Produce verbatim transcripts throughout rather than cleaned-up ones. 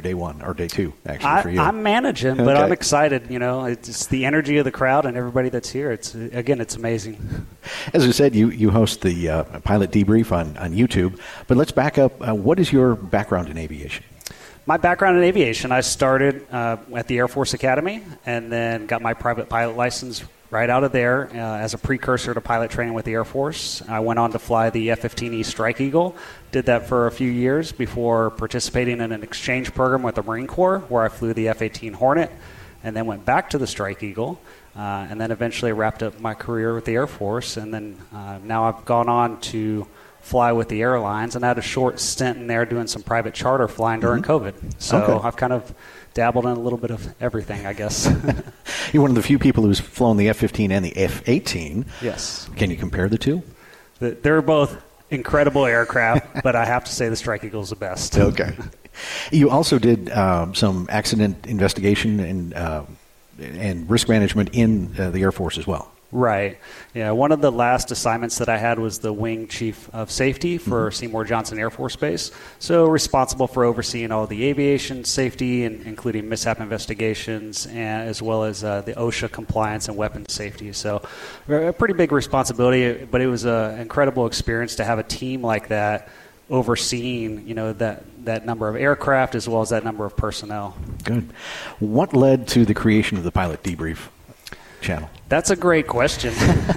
after day one, or day two, actually, I, for you? I'm managing, but Okay. I'm excited. You know, it's just the energy of the crowd and everybody that's here. It's again, it's amazing. As I said, you, you host the uh, Pilot Debrief on, on YouTube, but let's back up. Uh, what is your background in aviation? My background in aviation, I started uh, at the Air Force Academy and then got my private pilot license right out of there uh, as a precursor to pilot training with the Air Force. I went on to fly the F fifteen E Strike Eagle, did that for a few years before participating in an exchange program with the Marine Corps where I flew the F eighteen Hornet and then went back to the Strike Eagle uh, and then eventually wrapped up my career with the Air Force. And then uh, now I've gone on to fly with the airlines, and I had a short stint in there doing some private charter flying during Mm-hmm. COVID. So Okay. I've kind of dabbled in a little bit of everything, I guess. You're one of the few people who's flown the F fifteen and the F eighteen. Yes. Can you compare the two? The- They're both incredible aircraft, but I have to say the Strike Eagle is the best. Okay. You also did um, some accident investigation and uh, and risk management in uh, the Air Force as well. Right. Yeah. One of the last assignments that I had was the Wing Chief of Safety for mm-hmm. Seymour Johnson Air Force Base. So responsible for overseeing all the aviation safety, and including mishap investigations, and as well as uh, the OSHA compliance and weapons safety. So a pretty big responsibility, but it was an incredible experience to have a team like that overseeing, you know, that, that number of aircraft as well as that number of personnel. Good. What led to the creation of the Pilot Debrief channel? That's a great question.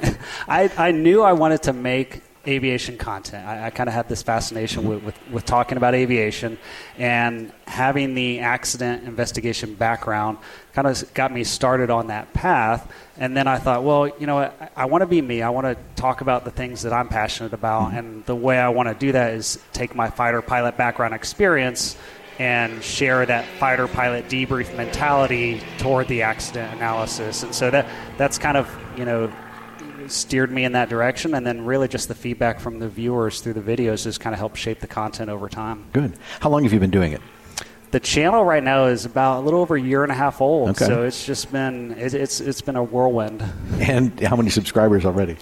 I, I knew I wanted to make aviation content. I, I kind of had this fascination with, with, with talking about aviation, and having the accident investigation background kind of got me started on that path. And then I thought, well, you know what, I, I want to be me. I want to talk about the things that I'm passionate about. Mm-hmm. And the way I want to do that is take my fighter pilot background experience and share that fighter pilot debrief mentality toward the accident analysis. And so that that's kind of, you know, steered me in that direction. And then really just the feedback from the viewers through the videos has kind of helped shape the content over time. Good. How long have you been doing it? The channel right now is about a little over a year and a half old. Okay. So it's just been, it, it's it's been a whirlwind. And how many subscribers already?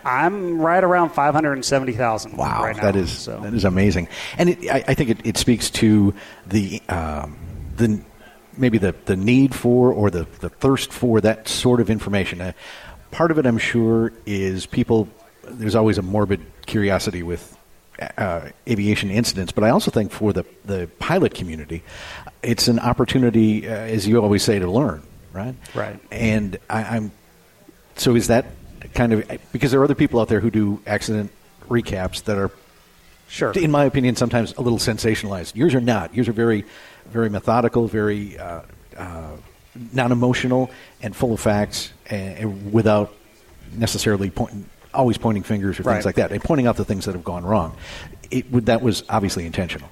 I'm right around five hundred seventy thousand Wow, right now. that is so. that is amazing, and it, I, I think it, it speaks to the um, the maybe the, the need for, or the, the thirst for that sort of information. Uh, part of it, I'm sure, is people. There's always a morbid curiosity with uh, aviation incidents, but I also think for the the pilot community, it's an opportunity, uh, as you always say, to learn. Right. Right. And I, I'm. So is that kind of, because there are other people out there who do accident recaps that are, sure, in my opinion, sometimes a little sensationalized. Yours are not. Yours are very, very methodical, very uh, uh, non-emotional, and full of facts, and, and without necessarily pointing, always pointing fingers or right. things like that, and pointing out the things that have gone wrong. It would, that was obviously intentional.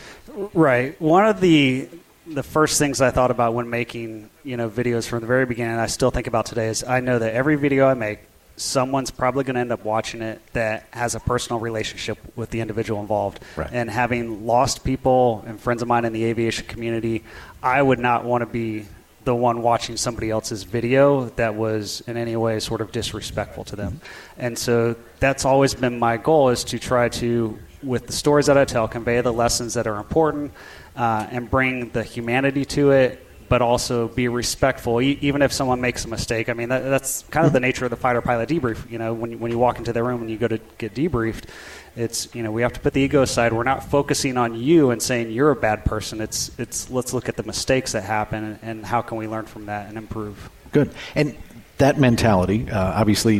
Right. One of the the first things I thought about when making, you know, videos from the very beginning, and I still think about today, is I know that every video I make, someone's probably going to end up watching it that has a personal relationship with the individual involved. Right. And having lost people and friends of mine in the aviation community, I would not want to be the one watching somebody else's video that was in any way sort of disrespectful to them. Mm-hmm. And so that's always been my goal, is to try to, with the stories that I tell, convey the lessons that are important, uh, and bring the humanity to it, but also be respectful, e- even if someone makes a mistake. I mean, that, that's kind of the nature of the fighter pilot debrief. You know, when you, when you walk into the room and you go to get debriefed, it's, you know, we have to put the ego aside. We're not focusing on you and saying you're a bad person. It's, it's let's look at the mistakes that happen and, and how can we learn from that and improve. Good. And that mentality, uh, obviously,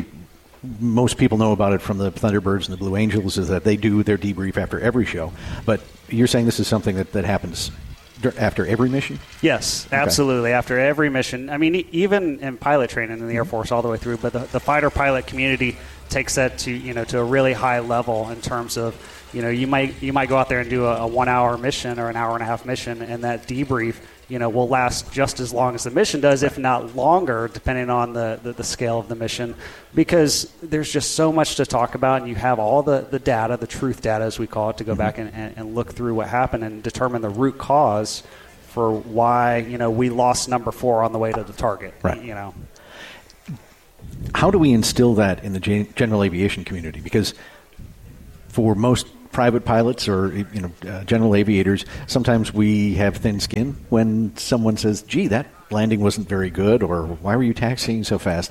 most people know about it from the Thunderbirds and the Blue Angels, is that they do their debrief after every show. But you're saying this is something that, that happens after every mission? Yes, absolutely. Okay. After every mission. I mean, even in pilot training in the Air Force all the way through, but the, the fighter pilot community takes that to, you know, to a really high level in terms of, you know, you might you might go out there and do a, a one hour mission or an hour and a half mission, and that debrief, you know, will last just as long as the mission does, if not longer, depending on the, the, the scale of the mission, because there's just so much to talk about, and you have all the, the data, the truth data, as we call it, to go mm-hmm. back and, and, and look through what happened and determine the root cause for why, you know, we lost number four on the way to the target. Right. You know. How do we instill that in the general aviation community? Because for most private pilots or you know uh, general aviators, sometimes we have thin skin when someone says, gee, that landing wasn't very good, or why were you taxiing so fast?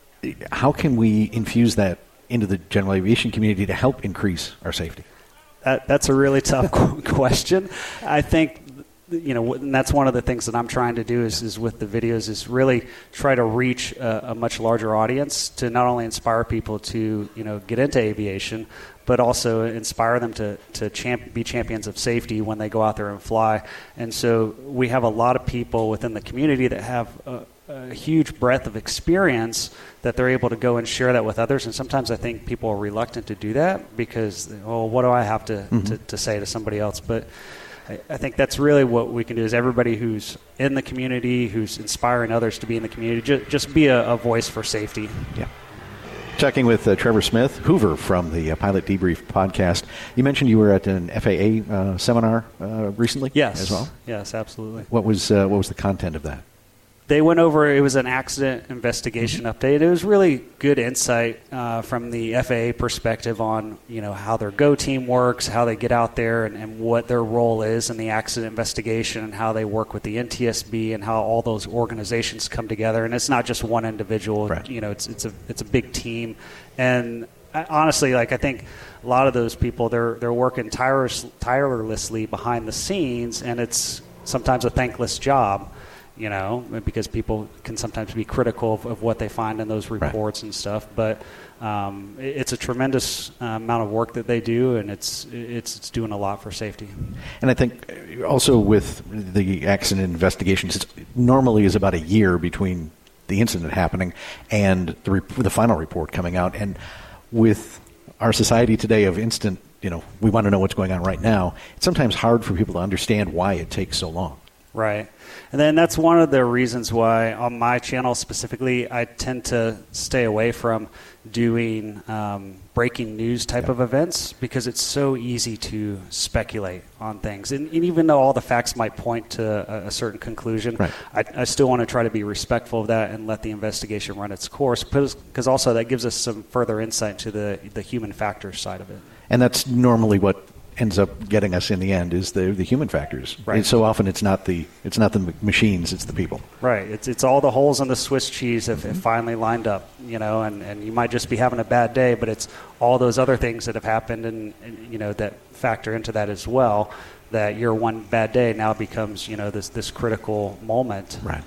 How can we infuse that into the general aviation community to help increase our safety? That, that's a really tough question. I think, you know, and that's one of the things that I'm trying to do is, is with the videos is really try to reach a, a much larger audience to not only inspire people to, you know, get into aviation, but also inspire them to, to champ, be champions of safety when they go out there and fly. And so we have a lot of people within the community that have a, a huge breadth of experience that they're able to go and share that with others. And sometimes I think people are reluctant to do that because, oh, what do I have to, mm-hmm. to, to say to somebody else? But I, I think that's really what we can do is everybody who's in the community, who's inspiring others to be in the community, just, just be a, a voice for safety. Yeah. Talking with uh, Trevor Smith, Hoover from the uh, Pilot Debrief podcast. You mentioned you were at an F A A uh, seminar uh, recently yes. as well? Yes, absolutely. What was uh, what was the content of that? They went over, it was an accident investigation mm-hmm. update. It was really good insight uh, from the F A A perspective on, you know, how their GO team works, how they get out there, and, and what their role is in the accident investigation, and how they work with the N T S B, and how all those organizations come together. And it's not just one individual. Right. You know, it's it's a it's a big team. And I, honestly, like I think a lot of those people, they're they're working tireless, tirelessly behind the scenes, and it's sometimes a thankless job. You know, because people can sometimes be critical of, of what they find in those reports right. and stuff. But um, it, it's a tremendous uh, amount of work that they do, and it's, it's it's doing a lot for safety. And I think also with the accident investigations, it normally is about a year between the incident happening and the rep- the final report coming out. And with our society today of instant, you know, we want to know what's going on right now, it's sometimes hard for people to understand why it takes so long. Right. And then that's one of the reasons why on my channel specifically, I tend to stay away from doing um, breaking news type yeah. of events because it's so easy to speculate on things. And, and even though all the facts might point to a, a certain conclusion, right. I, I still want to try to be respectful of that and let the investigation run its course because also that gives us some further insight to the, the human factors side of it. And that's normally what ends up getting us in the end is the the human factors. Right. And so often it's not the it's not the machines, it's the people. Right. It's it's all the holes in the Swiss cheese have, have finally lined up, you know, and, and you might just be having a bad day, but it's all those other things that have happened and, and you know that factor into that as well. That your one bad day now becomes, you know, this this critical moment. Right.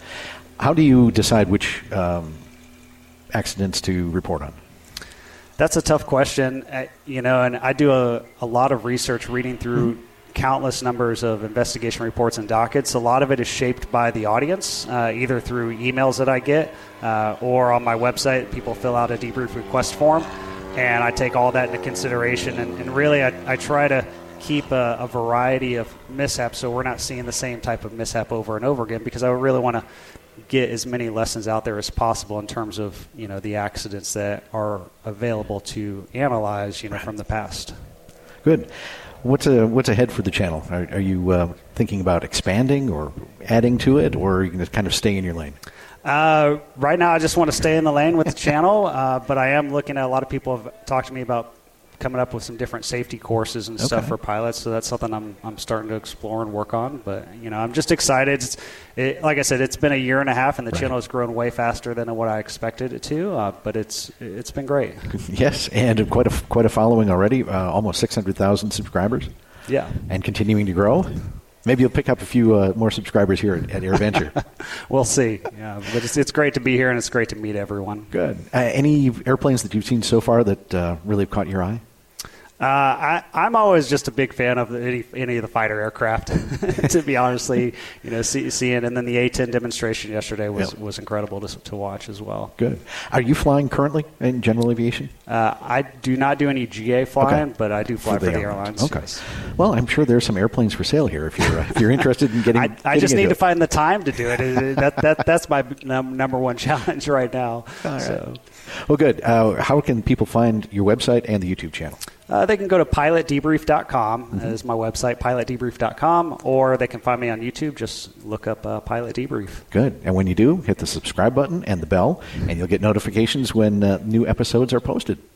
How do you decide which um, accidents to report on? That's a tough question, uh, you know, and I do a, a lot of research reading through mm-hmm. countless numbers of investigation reports and dockets. A lot of it is shaped by the audience, uh, either through emails that I get uh, or on my website. People fill out a debrief request form, and I take all that into consideration. And, and really, I, I try to keep a, a variety of mishaps so we're not seeing the same type of mishap over and over again because I really want to get as many lessons out there as possible in terms of, you know, the accidents that are available to analyze, you know, right. from the past. Good. What's a, what's ahead for the channel? Are, are you uh, thinking about expanding or adding to it, or are you going to kind of stay in your lane? Uh, right now, I just want to stay in the lane with the channel, uh, but I am looking at a lot of people have talked to me about coming up with some different safety courses and stuff okay. for pilots, so that's something I'm I'm starting to explore and work on. But you know, I'm just excited. It's, it, like I said, it's been a year and a half, and the right. channel has grown way faster than what I expected it to. Uh, but it's it's been great. Yes, and quite a quite a following already. Uh, almost six hundred thousand subscribers. Yeah, and continuing to grow. Maybe you'll pick up a few uh, more subscribers here at, at AirVenture. We'll see. Yeah, but it's it's great to be here, and it's great to meet everyone. Good. Uh, any airplanes that you've seen so far that uh, really have caught your eye? Uh, I, I'm always just a big fan of any, any of the fighter aircraft, to be honestly, you know, see, seeing, and then the A ten demonstration yesterday was, yep. was incredible to, to watch as well. Good. Are you flying currently in general aviation? Uh, I do not do any G A flying, okay. but I do fly for, for the, the airlines. Okay. Yes. Well, I'm sure there's some airplanes for sale here if you're uh, if you're interested in getting. I, getting I just need to it. find the time to do it. that, that that's my num- number one challenge right now. All right. So. Well, good. Uh, how can people find your website and the YouTube channel? Uh, they can go to pilot debrief dot com. Mm-hmm. That is my website, pilot debrief dot com, or they can find me on YouTube. Just look up uh, Pilot Debrief. Good. And when you do, hit the subscribe button and the bell, and you'll get notifications when uh, new episodes are posted.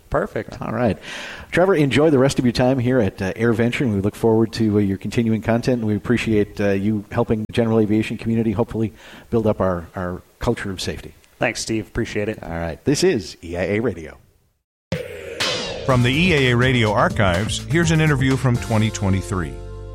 Perfect. All right. Trevor, enjoy the rest of your time here at uh, AirVenture, and we look forward to uh, your continuing content. And we appreciate uh, you helping the general aviation community hopefully build up our, our culture of safety. Thanks, Steve. Appreciate it. All right. This is E I A Radio. From the E A A Radio archives, here's an interview from twenty twenty-three.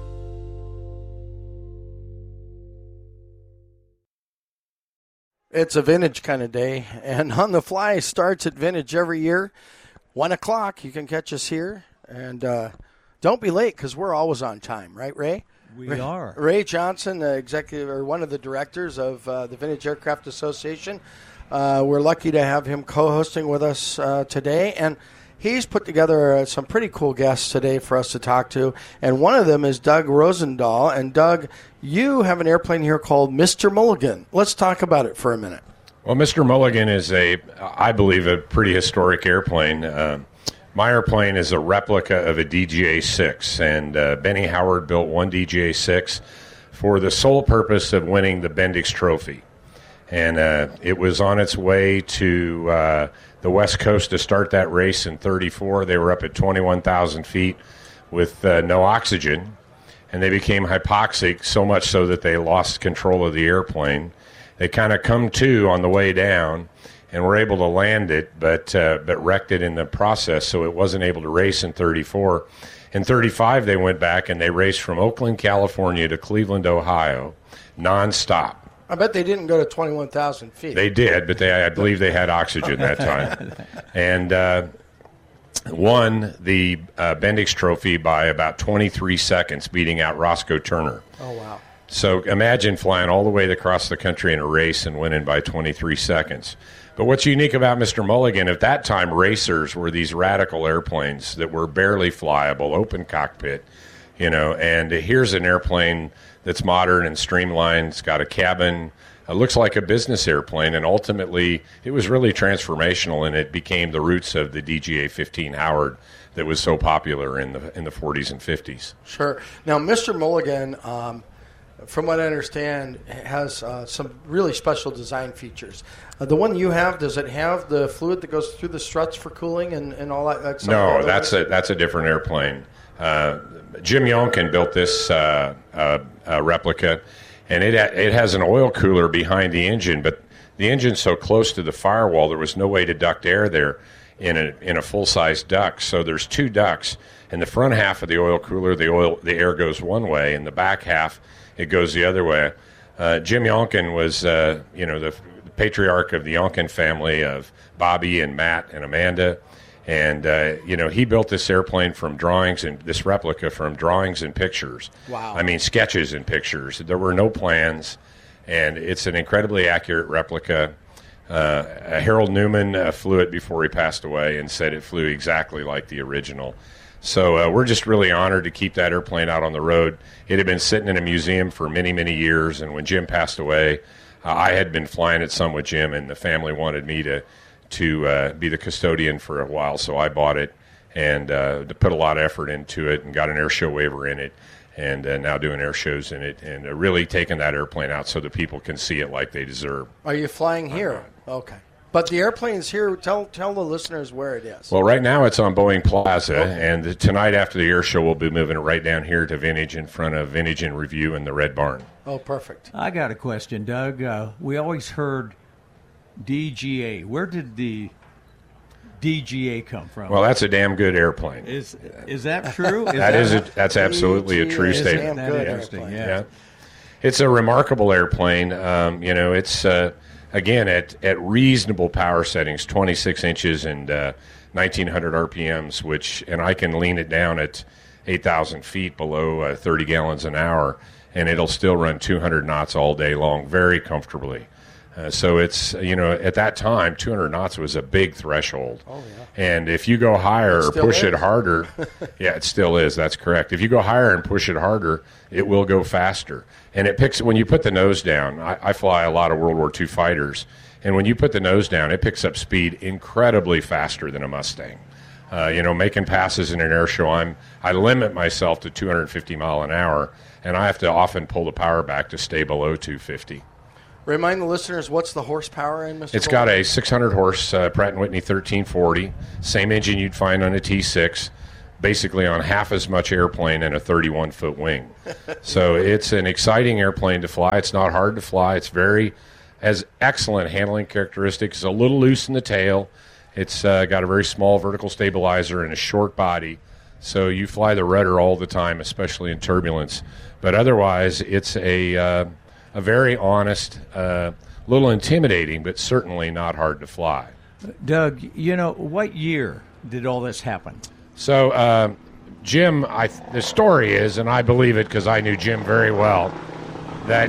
It's a vintage kind of day, and On the Fly starts at Vintage every year. One o'clock, you can catch us here, and uh, don't be late because we're always on time, right, Ray? We Ray, are. Ray Johnson, the executive or one of the directors of uh, the Vintage Aircraft Association. Uh, we're lucky to have him co-hosting with us uh, today, and he's put together uh, some pretty cool guests today for us to talk to, and one of them is Doug Rosendahl. And Doug, you have an airplane here called Mister Mulligan. Let's talk about it for a minute. Well, Mister Mulligan is a, I believe, a pretty historic airplane. Uh, my airplane is a replica of a D G A six, and uh, Benny Howard built one D G A six for the sole purpose of winning the Bendix Trophy. And uh, it was on its way to uh, the West Coast to start that race in thirty-four. They were up at twenty-one thousand feet with uh, no oxygen, and they became hypoxic, so much so that they lost control of the airplane. They kind of come to on the way down and were able to land it, but uh, but wrecked it in the process, so it wasn't able to race in thirty-four. In thirty-five, they went back and they raced from Oakland, California to Cleveland, Ohio, nonstop. I bet they didn't go to twenty-one thousand feet. They did, but they I believe they had oxygen that time. And uh, won the uh, Bendix Trophy by about twenty-three seconds, beating out Roscoe Turner. Oh, wow. So imagine flying all the way across the country in a race and winning by twenty-three seconds. But what's unique about Mister Mulligan, at that time, racers were these radical airplanes that were barely flyable, open cockpit, you know, and here's an airplane that's modern and streamlined. It's got a cabin. It looks like a business airplane, and ultimately it was really transformational, and it became the roots of the D G A fifteen Howard that was so popular in the in the forties and fifties. Sure. Now, Mister Mulligan, um, from what I understand, has uh, some really special design features. Uh, the one you have, does it have the fluid that goes through the struts for cooling and, and all that? Like no, that's a that's a different airplane. Uh, Jim Yonkin built this uh, uh, uh, replica, and it it has an oil cooler behind the engine, but the engine's so close to the firewall there was no way to duct air there in a in a full size duct. So there's two ducts. In the front half of the oil cooler, the oil the air goes one way, and the back half it goes the other way. Uh, Jim Yonkin was uh, you know the patriarch of the Yonkin family of Bobby and Matt and Amanda. And, uh, you know, he built this airplane from drawings and this replica from drawings and pictures. Wow. I mean, sketches and pictures. There were no plans, and it's an incredibly accurate replica. Uh, Harold Newman uh, flew it before he passed away and said it flew exactly like the original. So uh, we're just really honored to keep that airplane out on the road. It had been sitting in a museum for many, many years, and when Jim passed away, uh, I had been flying it some with Jim, and the family wanted me to to uh, be the custodian for a while, so I bought it and uh, to put a lot of effort into it and got an air show waiver in it, and uh, now doing air shows in it, and uh, really taking that airplane out so that people can see it like they deserve. Are you flying here? Okay. But the airplane's here. Tell tell the listeners where it is. Well, right now it's on Boeing Plaza, okay. And tonight after the air show, we'll be moving it right down here to Vintage in front of Vintage in Review in the Red Barn. Oh, perfect. I got a question, Doug. Uh, we always heard D G A. Where did the D G A come from? Well, that's a damn good airplane. Is is that true? Is that, that is a, that's absolutely a true is statement. Damn good interesting, airplane. yeah. Yeah, it's a remarkable airplane. Um, you know, it's uh, again at at reasonable power settings, twenty-six inches and uh, nineteen hundred R P Ms, which and I can lean it down at eight thousand feet below uh, thirty gallons an hour, and it'll still run two hundred knots all day long, very comfortably. Uh, so it's, you know, at that time, two hundred knots was a big threshold. Oh, yeah. And if you go higher or push is. it harder, yeah, it still is. That's correct. If you go higher and push it harder, it will go faster. And it picks, when you put the nose down, I, I fly a lot of World War Two fighters, and when you put the nose down, it picks up speed incredibly faster than a Mustang. Uh, you know, making passes in an air show, I'm, I limit myself to two hundred fifty mile an hour, and I have to often pull the power back to stay below two fifty. Remind the listeners, what's the horsepower in Mister It's got a six hundred horse uh, Pratt and Whitney thirteen forty, same engine you'd find on a T six, basically on half as much airplane and a thirty-one foot wing. So it's an exciting airplane to fly. It's not hard to fly. It's very, has excellent handling characteristics. It's a little loose in the tail. It's uh, got a very small vertical stabilizer and a short body. So you fly the rudder all the time, especially in turbulence. But otherwise, it's a... Uh, A very honest, uh, little intimidating, but certainly not hard to fly. Doug, you know, what year did all this happen? So, uh, Jim, I, the story is, and I believe it because I knew Jim very well, that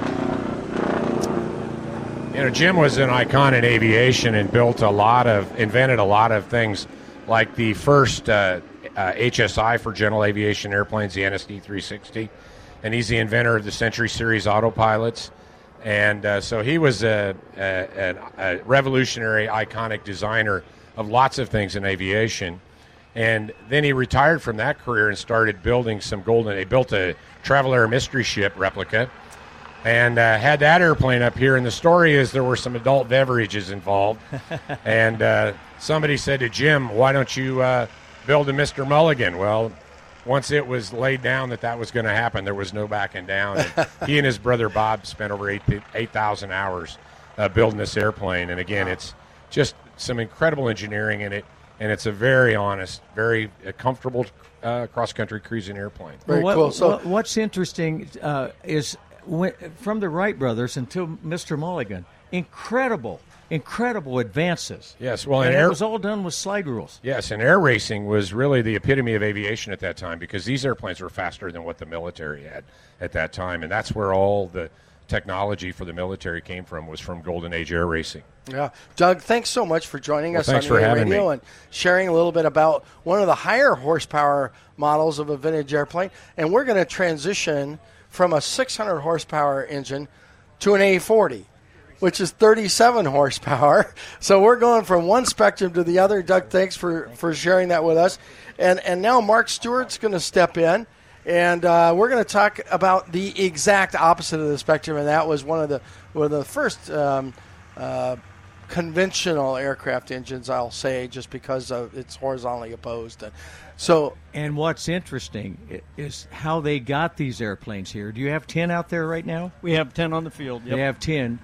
you know Jim was an icon in aviation and built a lot of, invented a lot of things, like the first uh, uh, H S I for general aviation airplanes, the N S D three sixty. And he's the inventor of the Century Series autopilots. And uh, so he was a, a, a revolutionary, iconic designer of lots of things in aviation. And then he retired from that career and started building some golden... He built a Travel Air Mystery Ship replica and uh, had that airplane up here. And the story is there were some adult beverages involved. And uh, somebody said to Jim, why don't you uh, build a Mister Mulligan? Well... Once it was laid down that that was going to happen, there was no backing down. And he and his brother Bob spent over eight thousand hours uh, building this airplane. And again, it's just some incredible engineering in it, and it's a very honest, very uh, comfortable uh, cross-country cruising airplane. Very well, what, cool. So, what, what's interesting uh, is when, from the Wright brothers until Mister Mulligan, incredible. Incredible advances. Yes, well, and and it air, was all done with slide rules. Yes, and air racing was really the epitome of aviation at that time because these airplanes were faster than what the military had at that time, and that's where all the technology for the military came from, was from Golden Age air racing. Yeah, Doug, thanks so much for joining well, us thanks on for the having radio me. and sharing a little bit about one of the higher horsepower models of a vintage airplane. And we're going to transition from a six hundred horsepower engine to an A forty. Which is thirty-seven horsepower. So we're going from one spectrum to the other. Doug, thanks for, for sharing that with us. And and now Mark Stewart's going to step in, and uh, we're going to talk about the exact opposite of the spectrum, and that was one of the one of the first um, uh, conventional aircraft engines, I'll say, just because of it's horizontally opposed. And so, and what's interesting is how they got these airplanes here. Do you have ten out there right now? We have ten on the field. Yep. They have ten.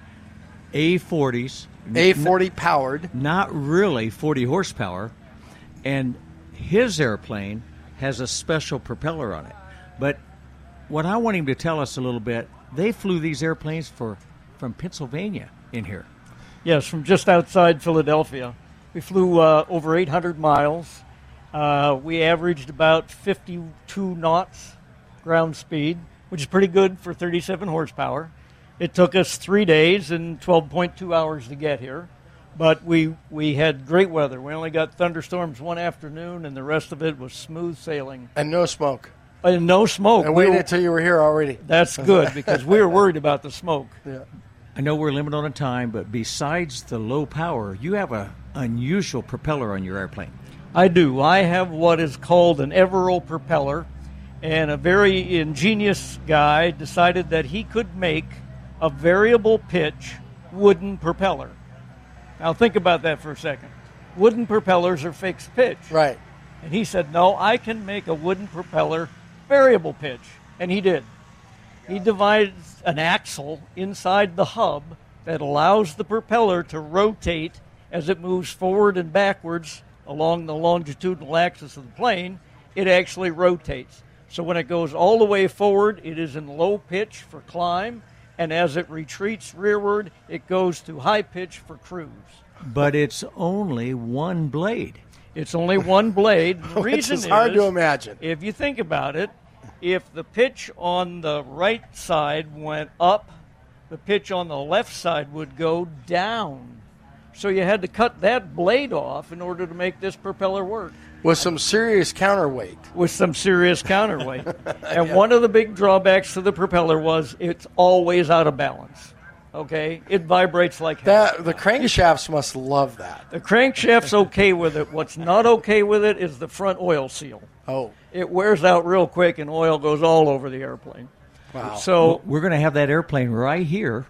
A forties. A forty powered. Not really forty horsepower. And his airplane has a special propeller on it. But what I want him to tell us a little bit, they flew these airplanes for from Pennsylvania in here. Yes, from just outside Philadelphia. We flew uh, over eight hundred miles. Uh, we averaged about fifty-two knots ground speed, which is pretty good for thirty-seven horsepower. It took us three days and twelve point two hours to get here, but we we had great weather. We only got thunderstorms one afternoon, and the rest of it was smooth sailing. And no smoke. And no smoke. And we waited were, until you were here already. That's good, because we were worried about the smoke. Yeah. I know we're limited on time, but besides the low power, you have a unusual propeller on your airplane. I do. I have what is called an Evero propeller, and a very ingenious guy decided that he could make a variable pitch wooden propeller. Now think about that for a second. Wooden propellers are fixed pitch. Right. And he said, no, I can make a wooden propeller variable pitch. And he did. He divides an axle inside the hub that allows the propeller to rotate as it moves forward and backwards along the longitudinal axis of the plane. It actually rotates. So when it goes all the way forward, it is in low pitch for climb. And as it retreats rearward, it goes to high pitch for cruise. But it's only one blade. It's only one blade. The Which reason is hard is, to imagine. if you think about it, if the pitch on the right side went up, the pitch on the left side would go down. So you had to cut that blade off in order to make this propeller work. With some serious counterweight. With some serious counterweight. And yeah. One of the big drawbacks to the propeller was it's always out of balance. Okay? It vibrates like hell. That, the crankshafts must love that. The crankshaft's okay with it. What's not okay with it is the front oil seal. Oh. It wears out real quick and oil goes all over the airplane. Wow. So We're going to have that airplane right here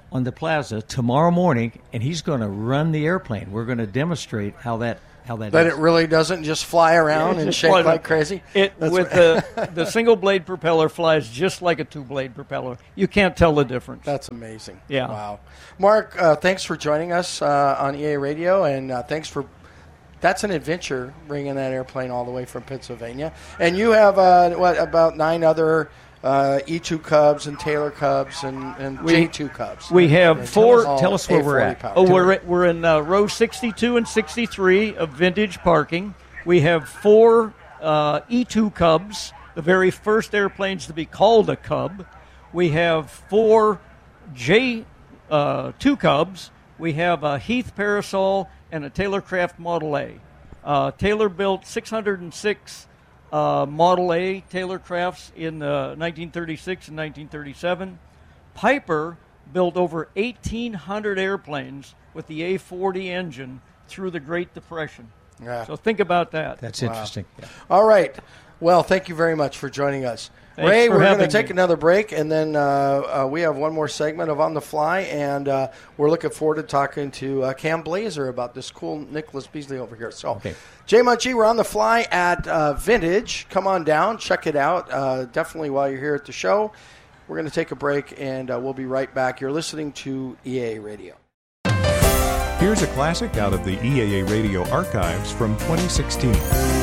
on the plaza tomorrow morning, and he's going to run the airplane. We're going to demonstrate how that how that. That is. it really doesn't just fly around Yeah, and just shake flies- like crazy. It That's with what- the the single blade propeller flies just like a two blade propeller. You can't tell the difference. That's amazing. Yeah. Wow. Mark, uh, thanks for joining us uh, on E A Radio, and uh, thanks for. That's an adventure, bringing that airplane all the way from Pennsylvania. And you have uh, what about nine other uh, E two Cubs and Taylor Cubs and, and We- J two Cubs. We have And four. all Tell us where A we're forty at. power. Oh, Tell we're me. at, we're in uh, row sixty-two and sixty-three of vintage parking. We have four uh, E two Cubs, the very first airplanes to be called a Cub. We have four J uh, two Cubs. We have a Heath Parasol and a Taylorcraft Model A. Uh, Taylor built six hundred six uh, Model A Taylorcrafts in uh, nineteen thirty-six and nineteen thirty-seven. Piper built over eighteen hundred airplanes with the A forty engine through the Great Depression. Yeah. So think about that. That's interesting. Yeah. All right. Well, thank you very much for joining us. Thanks Ray, for we're going to having take me. another break, and then uh, uh, we have one more segment of On the Fly, and uh, we're looking forward to talking to uh, Cam Blazer about this cool Nicholas Beasley over here. So, Okay. Jay Munchie, we're on the fly at uh, Vintage. Come on down, check it out. Uh, definitely while you're here at the show. We're going to take a break, and uh, we'll be right back. You're listening to E A Radio. Here's a classic out of the E A A Radio archives from twenty sixteen.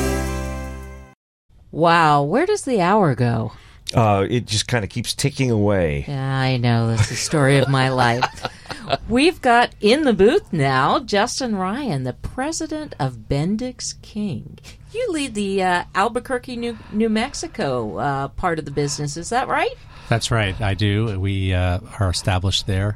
Wow, where does the hour go? Uh, it just kind of keeps ticking away. Yeah, I know. That's the story of my life. We've got in the booth now Justin Ryan, the president of Bendix King. You lead the uh, Albuquerque, New, New Mexico uh, part of the business. Is that right? That's right. I do. We uh, are established there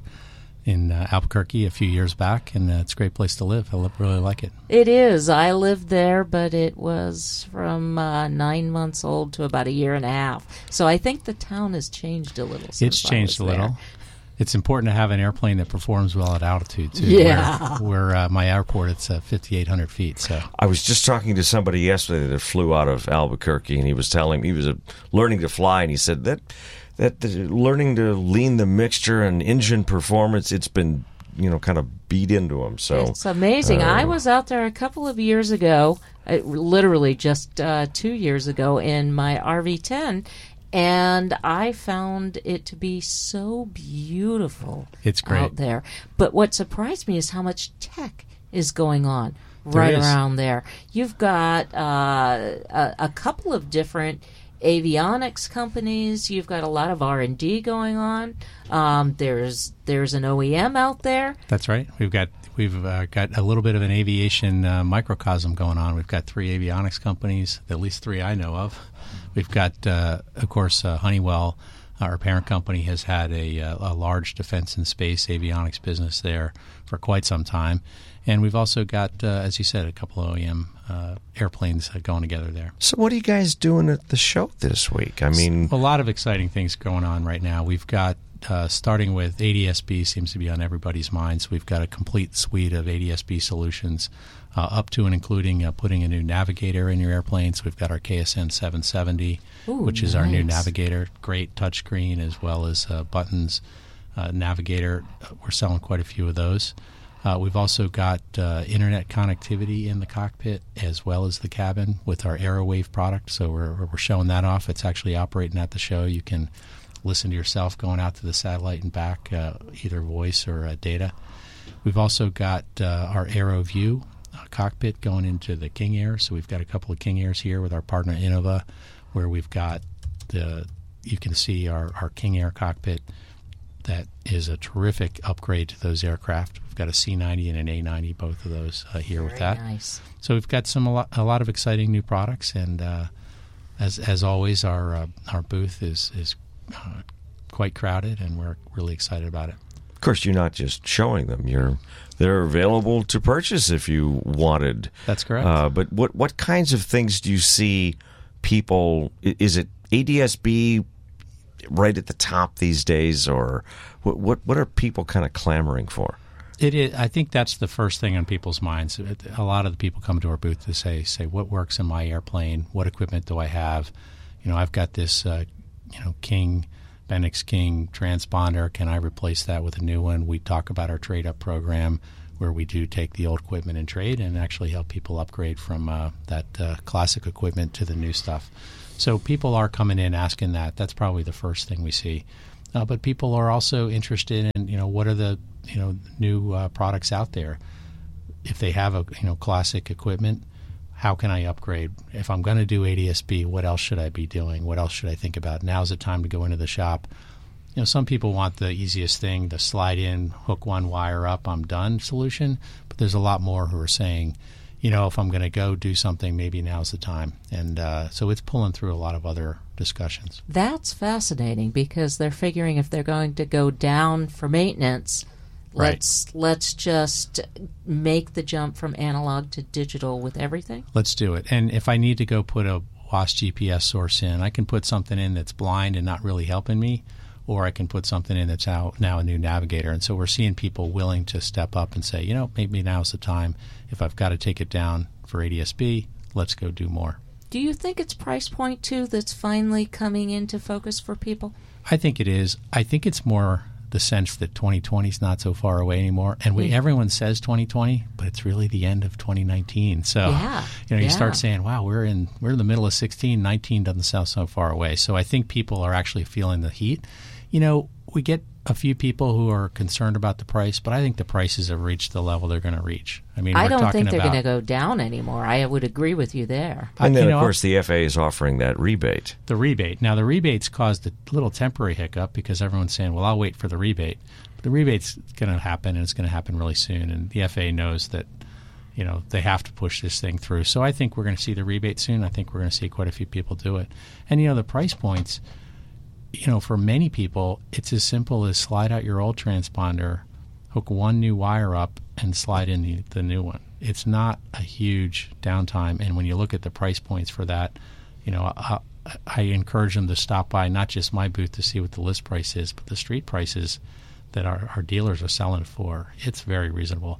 in uh, Albuquerque a few years back, and uh, it's a great place to live. I li- really like it. It is. I lived there, but it was from uh, nine months old to about a year and a half. So I think the town has changed a little since It's changed I a was little. there. It's important to have an airplane that performs well at altitude, too. Yeah. Where, where uh, my airport, it's uh, fifty-eight hundred feet. So I was just talking to somebody yesterday that flew out of Albuquerque, and he was telling me he was uh, learning to fly, and he said that that the, learning to lean the mixture and engine performance, it's been you know kind of beat into him. So It's amazing. uh, I was out there a couple of years ago, uh, literally just uh, two years ago, in my R V ten, and I found it to be so beautiful. It's great. out there. But what surprised me is how much tech is going on There right is. around there. You've got uh, a, a couple of different avionics companies. You've got a lot of R and D going on. Um, there's there's an O E M out there. that's right. We've got we've uh, got a little bit of an aviation uh, microcosm going on. We've got three avionics companies, at least three I know of. We've got, uh, of course, uh, Honeywell. Our parent company has had a, uh, a large defense and space avionics business there for quite some time. And we've also got, uh, as you said, a couple of O E M uh, airplanes uh, going together there. so what are you guys doing at the show this week? I mean, A lot of exciting things going on right now. We've got, uh, starting with A D S B, seems to be on everybody's minds. We've got a complete suite of A D S B solutions, uh, up to and including uh, putting a new navigator in your airplanes. We've got our K S N seven seventy, Ooh, which is our new nice. navigator. Great touchscreen as well as uh, buttons. Uh, navigator, uh, we're selling quite a few of those. Uh, we've also got uh, internet connectivity in the cockpit as well as the cabin with our AeroWave product. So we're, we're showing that off. It's actually operating at the show. You can listen to yourself going out to the satellite and back, uh, either voice or uh, data. We've also got uh, our AeroView uh, cockpit going into the King Air. So we've got a couple of King Airs here with our partner Innova, where we've got the you can see our, our King Air cockpit. That is a terrific upgrade to those aircraft. We've got a C ninety and an A ninety, both of those uh, here with Very that. nice. So we've got some a lot, a lot of exciting new products, and uh, as as always, our uh, our booth is is uh, quite crowded, and we're really excited about it. of course, you're not just showing them; you're they're available to purchase if you wanted. That's correct. Uh, but what what kinds of things do you see people? i- Is it A D S B right at the top these days, or what what, what are people kind of clamoring for? It is. I think that's the first thing on people's minds. It- A lot of the people come to our booth to say, "Say what works in my airplane? What equipment do I have? You know, I've got this, uh, you know, King Bendix King transponder. Can I replace that with a new one? We talk about our trade-up program where we do take the old equipment and trade and actually help people upgrade from uh, that uh, classic equipment to the new stuff. So people are coming in asking that. That's probably the first thing we see. Uh, but people are also interested in, you know, what are the, you know, new uh, products out there? If they have a, you know, classic equipment, how can I upgrade? If I'm going to do A D S B, what else should I be doing? What else should I think about? Now's the time to go into the shop. You know, some people want the easiest thing, the slide in, hook one wire up, I'm done solution. But there's a lot more who are saying, you know, if I'm going to go do something, maybe now's the time. And uh, so it's pulling through a lot of other discussions. That's fascinating because they're figuring if they're going to go down for maintenance, Right. let's let's just make the jump from analog to digital with everything. Let's do it. And if I need to go put a W A S G P S source in, I can put something in that's blind and not really helping me, or I can put something in that's now, now a new navigator. And so we're seeing people willing to step up and say, you know, maybe now's the time. If I've got to take it down for A D S B, let's go do more. Do you think it's price point, too, that's finally coming into focus for people? I think it is. I think it's more the sense that twenty twenty is not so far away anymore. And we, Mm. everyone says twenty twenty, but it's really the end of twenty nineteen. So, Yeah, you know, you yeah. start saying, wow, we're in we're in the middle of sixteen. nineteen doesn't sound so far away. So I think people are actually feeling the heat. You know, we get a few people who are concerned about the price, but I think the prices have reached the level they're going to reach. I mean, I we're don't talking think they're about, going to go down anymore. I would agree with you there. And then, you of know, course, the F A A is offering that rebate. the rebate. Now, the rebate's caused a little temporary hiccup because everyone's saying, well, I'll wait for the rebate. But the rebate's going to happen, and it's going to happen really soon. And the F A A knows that, you know, they have to push this thing through. So I think we're going to see the rebate soon. I think we're going to see quite a few people do it. And, you know, the price points, you know, for many people, it's as simple as slide out your old transponder, hook one new wire up, and slide in the, the new one. It's not a huge downtime. And when you look at the price points for that, you know, I, I encourage them to stop by not just my booth to see what the list price is, but the street prices that our, our dealers are selling it for. It's very reasonable.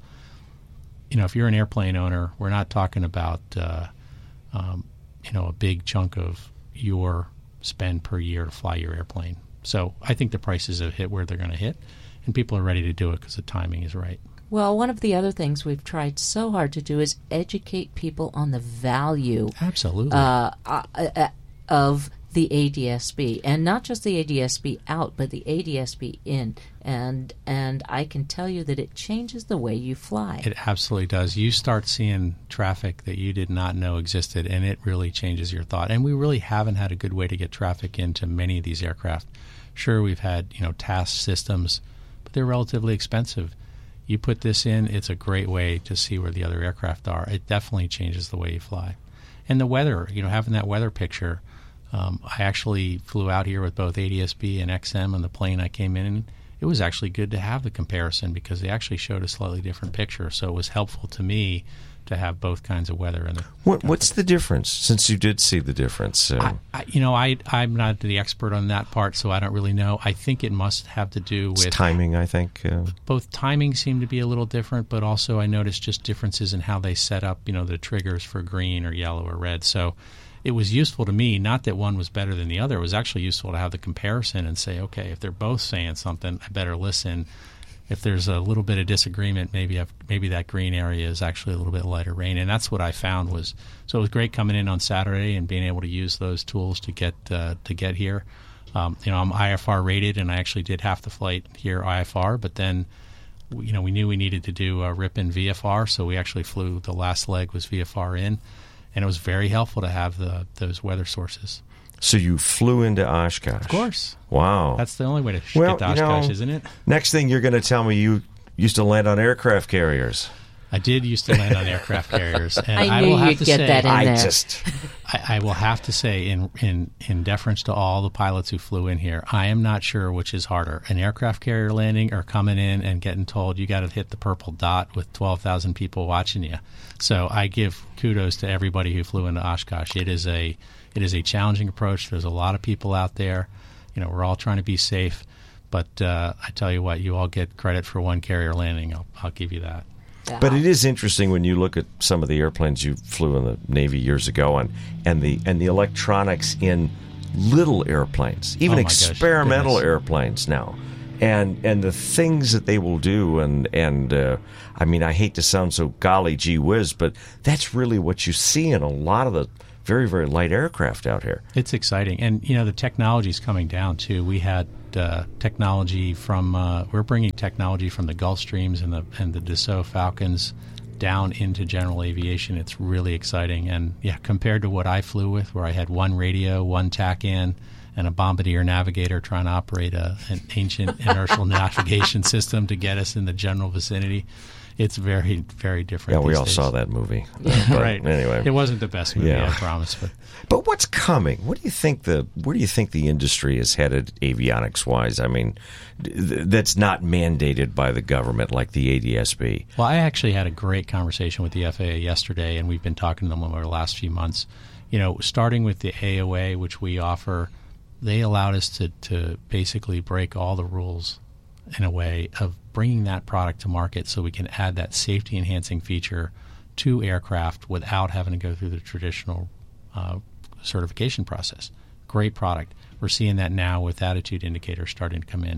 You know, if you're an airplane owner, we're not talking about, uh, um, you know, a big chunk of your spend per year to fly your airplane. So I think the prices have hit where they're going to hit, and people are ready to do it because the timing is right. Well, one of the other things we've tried so hard to do is educate people on the value Absolutely. uh, uh, uh, of the A D S B, and not just the A D S B out, but the A D S B in. And and I can tell you that it changes the way you fly. It absolutely does. You start seeing traffic that you did not know existed, and it really changes your thought. And we really haven't had a good way to get traffic into many of these aircraft. Sure, we've had, you know, task systems, but they're relatively expensive. You put this in, it's a great way to see where the other aircraft are. It definitely changes the way you fly. And the weather, you know, having that weather picture. Um, I actually flew out here with both A D S B and X M on the plane I came in, and it was actually good to have the comparison because they actually showed a slightly different picture. So it was helpful to me to have both kinds of weather in the. What, what's the difference? Since you did see the difference, so. I, I, you know, I I'm not the expert on that part, so I don't really know. I think it must have to do It's with timing, I think. Uh, both timing seem to be a little different, but also I noticed just differences in how they set up, you know, the triggers for green or yellow or red. So it was useful to me, not that one was better than the other. It was actually useful to have the comparison and say, okay, if they're both saying something, I better listen. If there's a little bit of disagreement, maybe I've, maybe that green area is actually a little bit lighter rain. And that's what I found was, so it was great coming in on Saturday and being able to use those tools to get uh, to get here. Um, you know, I'm I F R rated, and I actually did half the flight here I F R, but then, you know, we knew we needed to do a R I P and V F R, so we actually flew, the last leg was V F R in. And it was very helpful to have the those weather sources. so you flew into Oshkosh. Of course. Wow. That's the only way to sh- Well, get to you know, Oshkosh, isn't it? Next thing you're going to tell me you used to land on aircraft carriers. I did used to land on aircraft carriers. And I I, knew will have you'd to get say, that in I there. just I, I will have to say, in, in, in deference to all the pilots who flew in here, I am not sure which is harder, an aircraft carrier landing or coming in and getting told you got to hit the purple dot with twelve thousand people watching you. So I give kudos to everybody who flew into Oshkosh. It is a it is a challenging approach. There's a lot of people out there. You know, we're all trying to be safe. But uh, I tell you what, you all get credit for one carrier landing. I'll, I'll give you that. But it is interesting when you look at some of the airplanes you flew in the Navy years ago, and and the and the electronics in little airplanes, even Oh my gosh, experimental goodness. airplanes now. And and the things that they will do, and and uh, I mean, I hate to sound so golly gee whiz, but that's really what you see in a lot of the very, very light aircraft out here. It's exciting. And, you know, the technology's coming down, too. We had uh, technology from, uh, we're bringing technology from the Gulfstreams and the, and the Dassault Falcons down into general aviation. It's really exciting. And, yeah, compared to what I flew with, where I had one radio, one TAC-in, and a Bombardier Navigator trying to operate a, an ancient inertial navigation system to get us in the general vicinity. It's very, very different. Yeah, we these all days. saw that movie. Uh, but right. Anyway, it wasn't the best movie, Yeah. I promise. But but what's coming? What do you think the where do you think the industry is headed avionics wise? I mean, th- that's not mandated by the government like the A D S B. Well, I actually had a great conversation with the F A A yesterday, and we've been talking to them over the last few months. You know, starting with the A O A, which we offer, they allowed us to, to basically break all the rules in a way of bringing that product to market so we can add that safety-enhancing feature to aircraft without having to go through the traditional uh, certification process. Great product. We're seeing that now with attitude indicators starting to come in.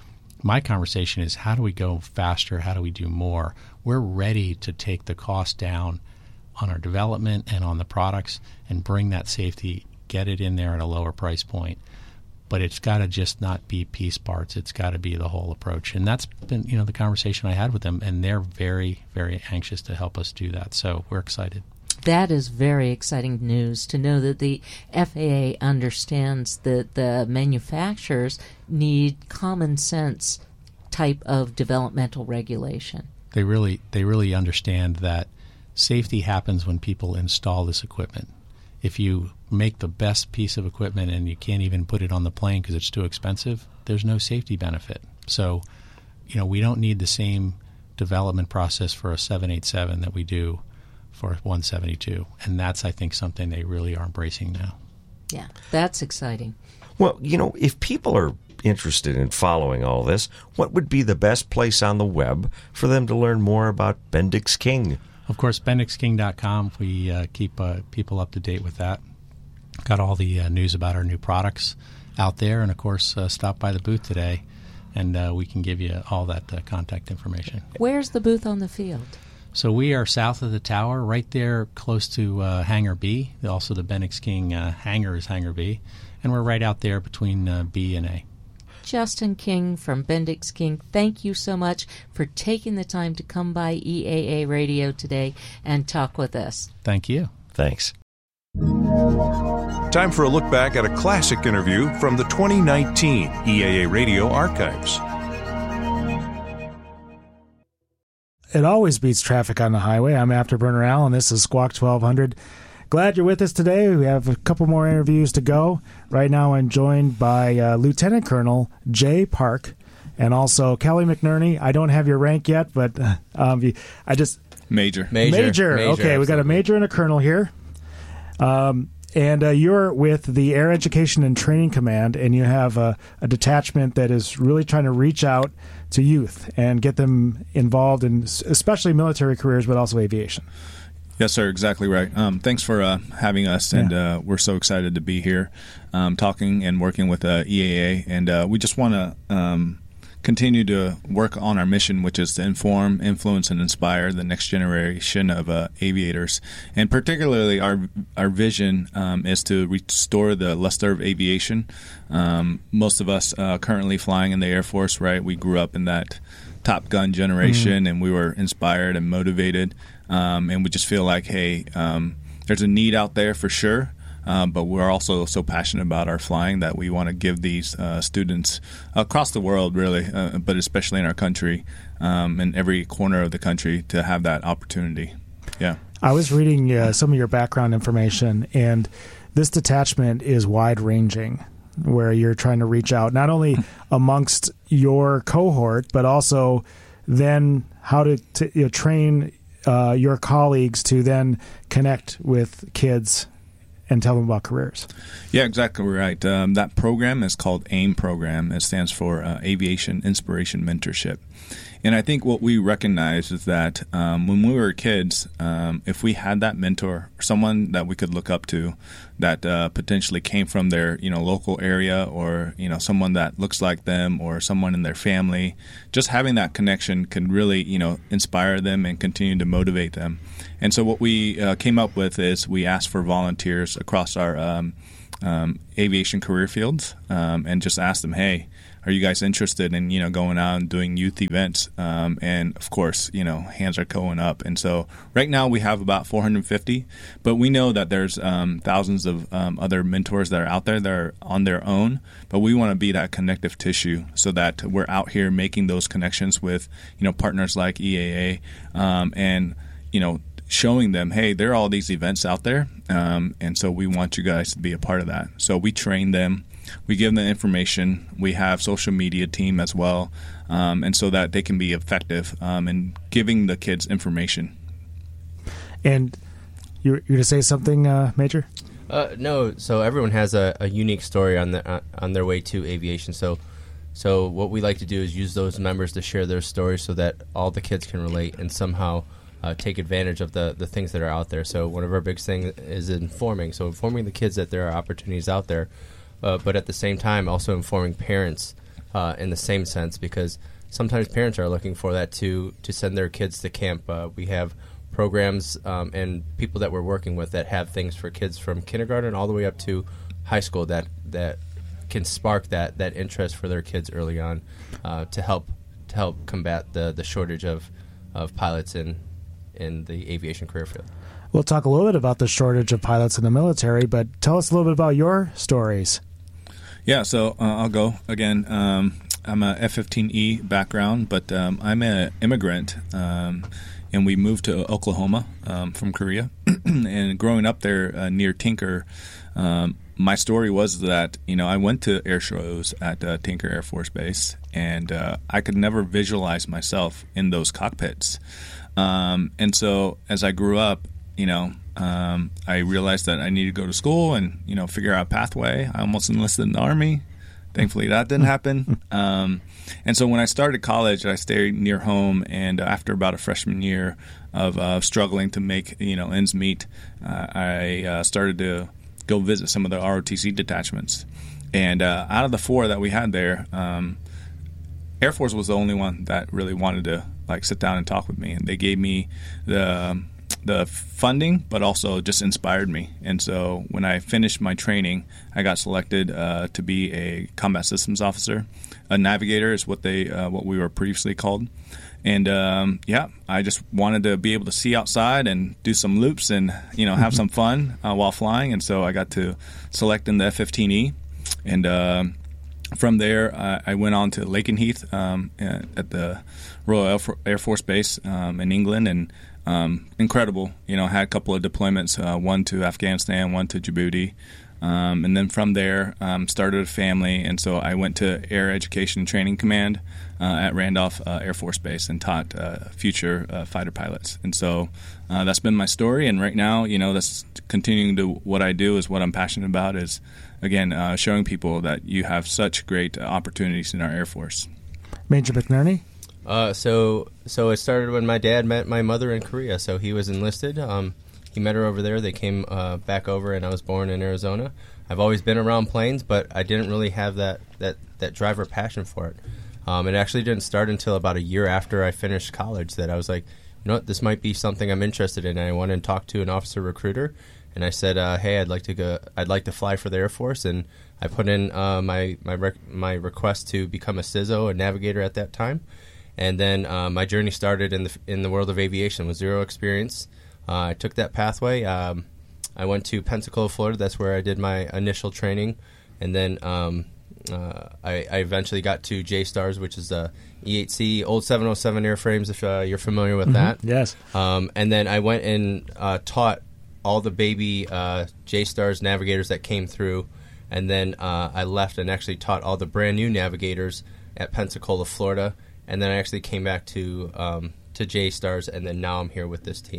My conversation is, how do we go faster? How do we do more? We're ready to take the cost down on our development and on the products and bring that safety, get it in there at a lower price point. But it's got to just not be piece parts. It's got to be the whole approach. And that's been, you know, the conversation I had with them, and they're very, very anxious to help us do that. So we're excited. That is very exciting news to know that the F A A understands that the manufacturers need common sense type of developmental regulation. They really, they really understand that safety happens when people install this equipment. If you make the best piece of equipment and you can't even put it on the plane because it's too expensive, there's no safety benefit. So, you know, we don't need the same development process for a seven eighty-seven that we do for one seventy-two. And that's, I think, something they really are embracing now. Yeah, that's exciting. Well, you know, if people are interested in following all this, what would be the best place on the web for them to learn more about Bendix King? Of course, Bendix King dot com. We uh, keep uh, people up to date with that. Got all the uh, news about our new products out there. And, of course, uh, stop by the booth today, and uh, we can give you all that uh, contact information. Where's the booth on the field? So we are south of the tower, right there close to uh, Hangar B. Also, the Bendix King uh, hangar is Hangar B. And we're right out there between uh, B and A. Justin King from Bendix King, thank you so much for taking the time to come by E A A Radio today and talk with us. Thank you. Thanks. Time for a look back at a classic interview from the twenty nineteen E A A Radio archives. It always beats traffic on the highway. I'm Afterburner Al, and this is Squawk twelve hundred. Glad you're with us today. We have a couple more interviews to go. Right now I'm joined by uh, Lieutenant Colonel Jay Park and also Kelly McNerney. I don't have your rank yet, but uh, um, I just... Major. Major. Major. Major, Okay, we got a major and a colonel here. Um, and uh, you're with the Air Education and Training Command, and you have a, a detachment that is really trying to reach out to youth and get them involved in especially military careers, but also aviation. Yes, sir. Exactly right. Um, thanks for uh, having us, and Yeah. uh, we're so excited to be here, um, talking and working with uh, E A A, and uh, we just want to um, continue to work on our mission, which is to inform, influence, and inspire the next generation of uh, aviators. And particularly, our our vision um, is to restore the luster of aviation. Um, most of us uh, currently flying in the Air Force, right? We grew up in that Top Gun generation, mm-hmm. and we were inspired and motivated. Um, and we just feel like, hey, um, there's a need out there for sure, uh, but we're also so passionate about our flying that we want to give these uh, students across the world, really, uh, but especially in our country, um, in every corner of the country, to have that opportunity. Yeah. I was reading uh, some of your background information, and this detachment is wide-ranging, where you're trying to reach out not only amongst your cohort, but also then how to, to you know, train Uh, your colleagues to then connect with kids and tell them about careers. Yeah, exactly right. Um, that program is called AIM program. It stands for uh, Aviation Inspiration Mentorship. And I think what we recognize is that um, when we were kids, um, if we had that mentor, someone that we could look up to, that uh, potentially came from their you know local area, or you know someone that looks like them, or someone in their family, just having that connection can really you know inspire them and continue to motivate them. And so what we uh, came up with is we asked for volunteers across our um, um, aviation career fields, um, and just asked them, hey, are you guys interested in, you know, going out and doing youth events? Um, and, of course, you know, hands are going up. And so right now we have about four hundred fifty, but we know that there's um, thousands of um, other mentors that are out there that are on their own, but we want to be that connective tissue so that we're out here making those connections with, you know, partners like E A A um, and, you know, showing them, hey, there are all these events out there, um, and so we want you guys to be a part of that. So we train them. We give them information. We have social media team as well, um, and so that they can be effective um, in giving the kids information. And you were going to say something, uh, Major? Uh, no. So everyone has a, a unique story on the uh, on their way to aviation. So, so what we like to do is use those members to share their stories so that all the kids can relate and somehow uh, take advantage of the the things that are out there. So one of our big things is informing. So informing the kids that there are opportunities out there. Uh, but at the same time, also informing parents uh, in the same sense, because sometimes parents are looking for that to to send their kids to camp. Uh, we have programs um, and people that we're working with that have things for kids from kindergarten all the way up to high school that that can spark that that interest for their kids early on uh, to help to help combat the, the shortage of, of pilots in in the aviation career field. We'll talk a little bit about the shortage of pilots in the military, but tell us a little bit about your stories. Yeah, so uh, I'll go again. Um, I'm a F fifteen E background, but um, I'm an immigrant, um, and we moved to Oklahoma um, from Korea. And growing up there uh, near Tinker, um, my story was that you know I went to air shows at uh, Tinker Air Force Base, and uh, I could never visualize myself in those cockpits. Um, and so as I grew up, you know. Um, I realized that I needed to go to school and, you know, figure out a pathway. I almost enlisted in the Army. Thankfully, that didn't happen. Um, and so when I started college, I stayed near home. And after about a freshman year of uh, struggling to make, you know, ends meet, uh, I uh, started to go visit some of the R O T C detachments. And uh, out of the four that we had there, um, Air Force was the only one that really wanted to, like, sit down and talk with me. And they gave me the... Um, the funding, but also just inspired me. And so when I finished my training, I got selected uh, to be a combat systems officer. A navigator is what they uh, what we were previously called. And um, yeah, I just wanted to be able to see outside and do some loops and you know have some fun uh, while flying. And so I got to select in the F fifteen E. And uh, from there, uh, I went on to Lakenheath um, at the Royal Air Force Base um, in England, and Um, incredible, you know, had a couple of deployments, uh, one to Afghanistan, one to Djibouti. Um, and then from there, um, started a family. And so I went to Air Education Training Command uh, at Randolph uh, Air Force Base and taught uh, future uh, fighter pilots. And so uh, that's been my story. And right now, you know, that's continuing to what I do is what I'm passionate about is, again, uh, showing people that you have such great opportunities in our Air Force. Major McNerney? Uh, so so it started when my dad met my mother in Korea. So he was enlisted. Um, he met her over there. They came uh, back over, and I was born in Arizona. I've always been around planes, but I didn't really have that, that, that drive or passion for it. Um, it actually didn't start until about a year after I finished college that I was like, you know what, this might be something I'm interested in. And I went and talked to an officer recruiter, and I said, uh, hey, I'd like to go. I'd like to fly for the Air Force, and I put in uh, my my rec- my request to become a C I S O, a navigator at that time. And then uh, my journey started in the in the world of aviation with zero experience. Uh, I took that pathway. Um, I went to Pensacola, Florida. That's where I did my initial training. And then um, uh, I, I eventually got to J-Stars, which is the E eight C, old seven oh seven airframes, if uh, you're familiar with Mm-hmm. that. Yes. Um, and then I went and uh, taught all the baby uh, J-Stars navigators that came through. And then uh, I left and actually taught all the brand new navigators at Pensacola, Florida. And then I actually came back to um, to J-Stars, and then now I'm here with this team.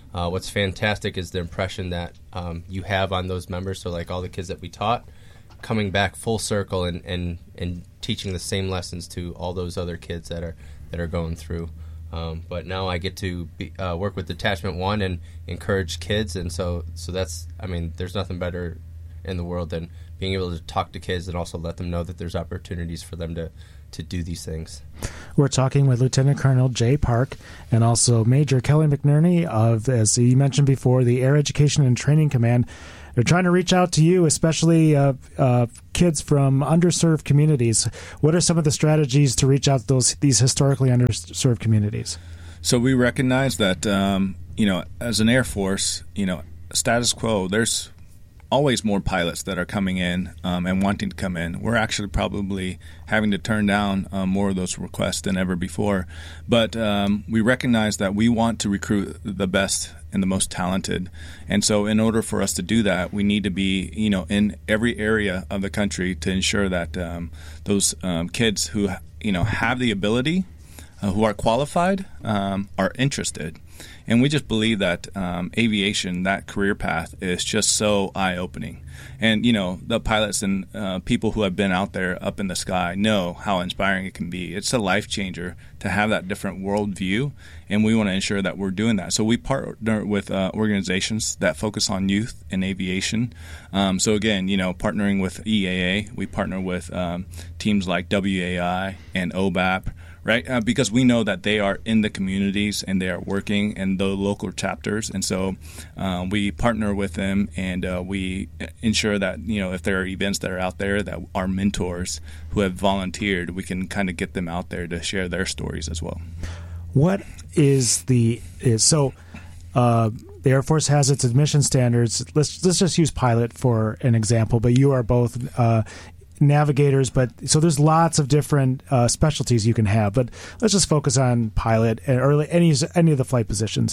Uh, what's fantastic is the impression that um, you have on those members. So like all the kids that we taught, coming back full circle and, and, and teaching the same lessons to all those other kids that are that are going through. Um, but now I get to be, uh, work with Detachment One and encourage kids, and so so that's I mean there's nothing better in the world than being able to talk to kids and also let them know that there's opportunities for them to, to do these things. We're talking with Lieutenant Colonel Jay Park and also Major Kelly McNerney of, as you mentioned before, the Air Education and Training Command. They're trying to reach out to you, especially uh, uh, kids from underserved communities. What are some of the strategies to reach out to those these historically underserved communities? So we recognize that, um, you know, as an Air Force, you know, status quo, there's always more pilots that are coming in um, and wanting to come in. We're actually probably having to turn down um, more of those requests than ever before. But um, we recognize that we want to recruit the best and the most talented. And so in order for us to do that, we need to be, you know, in every area of the country to ensure that um, those um, kids who, you know, have the ability, uh, who are qualified, um, are interested. And we just believe that um, aviation, that career path, is just so eye-opening. And, you know, the pilots and uh, people who have been out there up in the sky know how inspiring it can be. It's a life changer to have that different worldview, and we want to ensure that we're doing that. So we partner with uh, organizations that focus on youth and aviation. Um, so, again, you know, partnering with E A A, we partner with um, teams like W A I and O B A P, right? Uh, because we know that they are in the communities and they are working in the local chapters, and so uh, we partner with them, and uh, we ensure that, you know, if there are events that are out there that our mentors who have volunteered, we can kind of get them out there to share their stories as well. What is the is so? Uh, the Air Force has its admission standards. Let's let's just use pilot for an example. But you are both Uh, navigators, but so there's lots of different uh, specialties you can have, but let's just focus on pilot and early any any of the flight positions.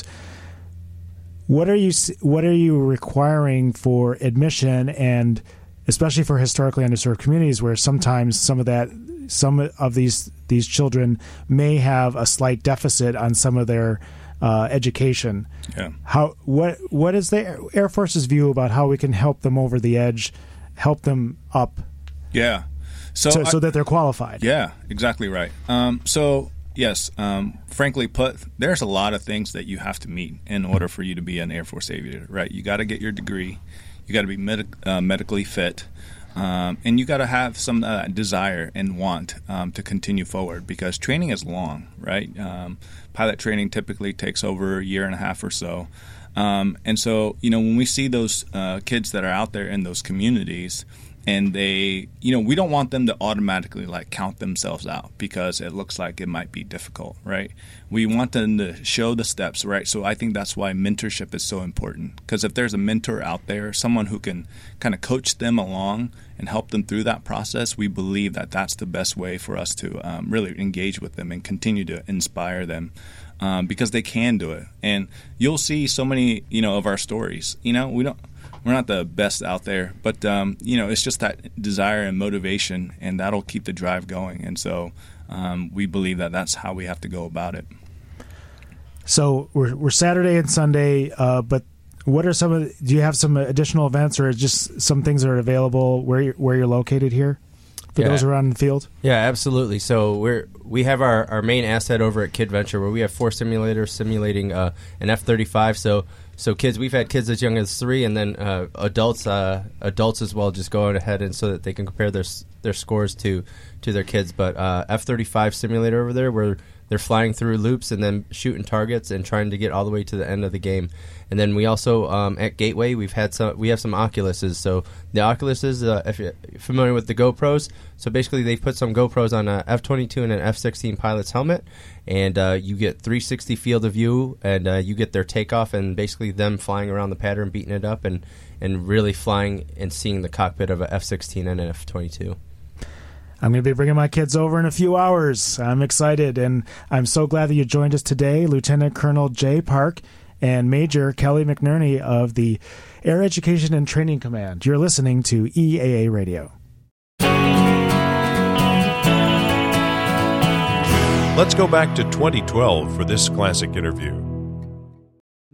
What are you what are you requiring for admission, and especially for historically underserved communities where sometimes some of that some of these these children may have a slight deficit on some of their uh, education? Yeah. How what what is the Air Force's view about how we can help them over the edge, help them up? Yeah. So, so, I, so that they're qualified. Yeah, exactly right. Um, so, yes, um, frankly put, there's a lot of things that you have to meet in order for you to be an Air Force aviator, right? You got to get your degree. You got to be med- uh, medically fit. Um, and you got to have some uh, desire and want um, to continue forward, because training is long, right? Um, pilot training typically takes over a year and a half or so. Um, and so, you know, when we see those uh, kids that are out there in those communities, and they, you know, we don't want them to automatically like count themselves out because it looks like it might be difficult, right? We want them to show the steps, right? So I think that's why mentorship is so important, because if there's a mentor out there, someone who can kind of coach them along and help them through that process, we believe that that's the best way for us to um, really engage with them and continue to inspire them. Um, because they can do it. And you'll see so many, you know, of our stories. You know, we don't, we're not the best out there, but, um, you know, it's just that desire and motivation, and that'll keep the drive going. And so um, we believe that that's how we have to go about it. So we're we're Saturday and Sunday, uh, but what are some of the, do you have some additional events, or just some things that are available where you're, where you're located here? For yeah. those who are on the field? Yeah, absolutely. So we're we have our, our main asset over at Kid Venture, where we have four simulators simulating uh, an F thirty-five. So so kids, we've had kids as young as three, and then uh, adults uh, adults as well, just go ahead and so that they can compare their their scores to to their kids. But uh, F thirty-five simulator over there, where they're flying through loops and then shooting targets and trying to get all the way to the end of the game. And then we also um, at Gateway we've had some we have some Oculuses. So the Oculuses, uh, if you're familiar with the GoPros, so basically they've put some GoPros on a F twenty-two and an F sixteen pilot's helmet, and uh, you get three sixty field of view, and uh, you get their takeoff and basically them flying around the pattern, beating it up, and and really flying and seeing the cockpit of an F sixteen and an F twenty-two. I'm going to be bringing my kids over in a few hours. I'm excited, and I'm so glad that you joined us today, Lieutenant Colonel Jay Park and Major Kelly McNerney of the Air Education and Training Command. You're listening to E A A Radio. Let's go back to twenty twelve for this classic interview.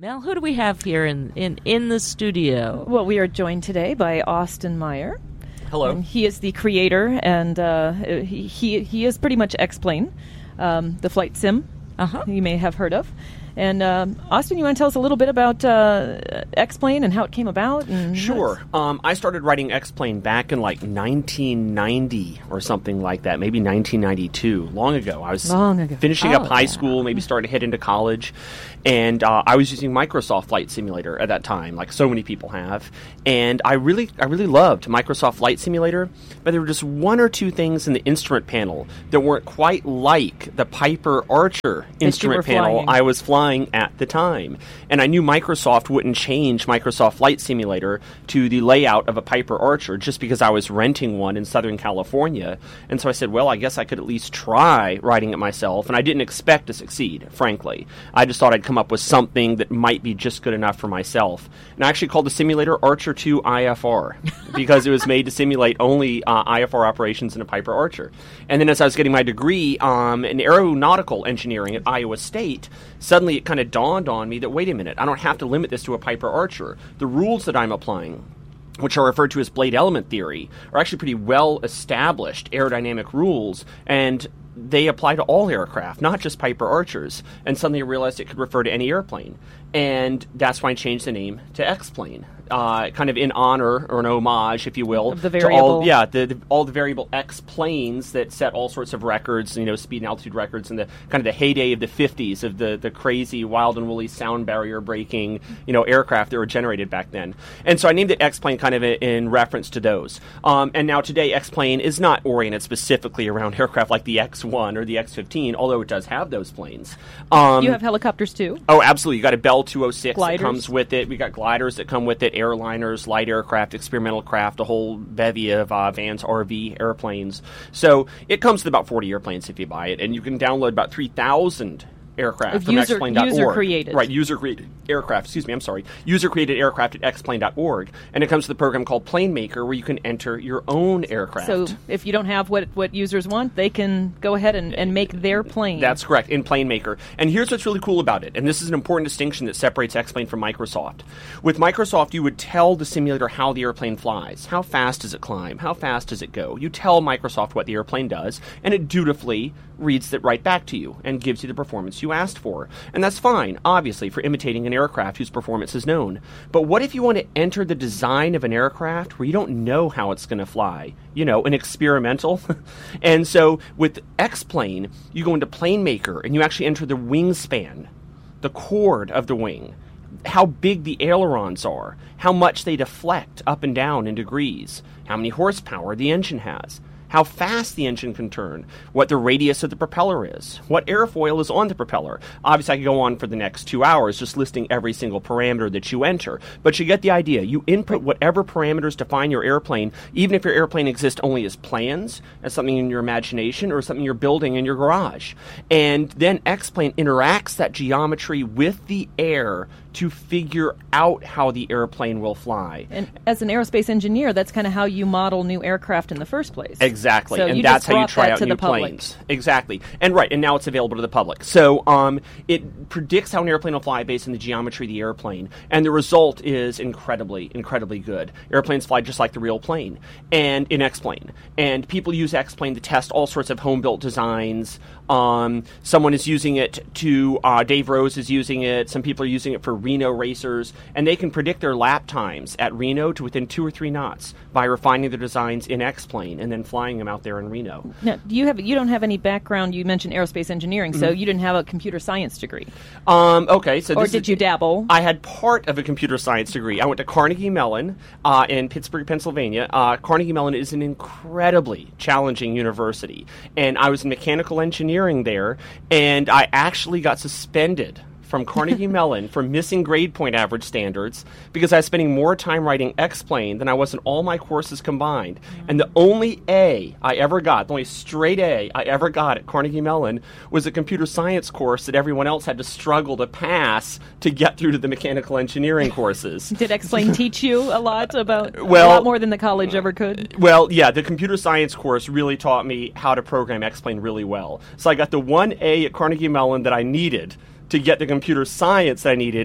Mel, who do we have here in, in, in the studio? Well, we are joined today by Austin Meyer. Hello. And he is the creator, and uh, he, he he is pretty much X-Plane, um, the flight sim uh-huh. you may have heard of. And um, Austin, you want to tell us a little bit about uh, X-Plane and how it came about? And sure. Um, I started writing X-Plane back in like nineteen ninety or something like that, maybe nineteen ninety-two, long ago. I was long ago. finishing oh, up high yeah. school, maybe starting to head into college, and uh, I was using Microsoft Flight Simulator at that time, like so many people have. And I really, I really loved Microsoft Flight Simulator, but there were just one or two things in the instrument panel that weren't quite like the Piper Archer instrument panel flying. I was flying at the time. And I knew Microsoft wouldn't change Microsoft Flight Simulator to the layout of a Piper Archer just because I was renting one in Southern California. And so I said, well, I guess I could at least try writing it myself. And I didn't expect to succeed, frankly. I just thought I'd come up with something that might be just good enough for myself. And I actually called the simulator Archer two I F R because it was made to simulate only uh, I F R operations in a Piper Archer. And then as I was getting my degree um, in aeronautical engineering at Iowa State, suddenly it kind of dawned on me that, wait a minute, I don't have to limit this to a Piper Archer. The rules that I'm applying, which are referred to as blade element theory, are actually pretty well-established aerodynamic rules, and they apply to all aircraft, not just Piper Archers. And suddenly I realized it could refer to any airplane. And that's why I changed the name to X-Plane, uh, kind of in honor, or an homage, if you will, of the to variable. all, yeah, the, the, all the variable X-planes that set all sorts of records, you know, speed and altitude records in the kind of the heyday of the fifties of the, the crazy, wild and woolly sound barrier breaking, you know, aircraft that were generated back then. And so I named it X-Plane kind of in reference to those. Um, and now today, X-Plane is not oriented specifically around aircraft like the X one or the X fifteen, although it does have those planes. Um, you have helicopters too? Oh, absolutely. You got a Bell two oh six Gliders. that comes with it. We got gliders that come with it, airliners, light aircraft, experimental craft, a whole bevy of uh, Vans R V airplanes. So it comes with about forty airplanes if you buy it, and you can download about three thousand aircraft Of from user- X Plane dot org. user-created. Right, user-created aircraft, excuse me, I'm sorry. User-created aircraft at X Plane dot org. And it comes with a program called PlaneMaker where you can enter your own aircraft. So if you don't have what, what users want, they can go ahead and, and make their plane. That's correct, in PlaneMaker. And here's what's really cool about it, and this is an important distinction that separates X-Plane from Microsoft. With Microsoft, you would tell the simulator how the airplane flies. How fast does it climb? How fast does it go? You tell Microsoft what the airplane does, and it dutifully reads that right back to you and gives you the performance you asked for. And that's fine, obviously, for imitating an aircraft whose performance is known. But what if you want to enter the design of an aircraft where you don't know how it's going to fly? You know, an experimental. And so with X-Plane, you go into PlaneMaker and you actually enter the wingspan, the chord of the wing, how big the ailerons are, how much they deflect up and down in degrees, how many horsepower the engine has, how fast the engine can turn, what the radius of the propeller is, what airfoil is on the propeller. Obviously, I could go on for the next two hours just listing every single parameter that you enter, but you get the idea. You input whatever parameters define your airplane, even if your airplane exists only as plans, as something in your imagination, or something you're building in your garage. And then X-Plane interacts that geometry with the air to figure out how the airplane will fly. And as an aerospace engineer, that's kind of how you model new aircraft in the first place. Exactly, So and you that's just how you brought try that out to new the public. planes. Exactly, and right, and now it's available to the public. So um, it predicts how an airplane will fly based on the geometry of the airplane, and the result is incredibly, incredibly good. Airplanes fly just like the real plane, and in X-Plane. And people use X-Plane to test all sorts of home-built designs. Um, someone is using it to, uh, Dave Rose is using it, some people are using it for Reno racers, and they can predict their lap times at Reno to within two or three knots by refining their designs in X-Plane and then flying them out there in Reno. Now, do you have you don't have any background? You mentioned aerospace engineering, so Mhm. you didn't have a computer science degree, Um, okay, so or this did is, you dabble? I had part of a computer science degree. I went to Carnegie Mellon uh, in Pittsburgh, Pennsylvania. Uh, Carnegie Mellon is an incredibly challenging university, and I was in mechanical engineering there, and I actually got suspended from Carnegie Mellon for missing grade point average standards because I was spending more time writing X-Plane than I was in all my courses combined. And the only A I ever got, the only straight A I ever got at Carnegie Mellon was a computer science course that everyone else had to struggle to pass to get through to the mechanical engineering courses. Did X-Plane teach you a lot about Well- a lot more than the college ever could? Well, yeah, the computer science course really taught me how to program X-Plane really well. So I got the one A at Carnegie Mellon that I needed to get the computer science I needed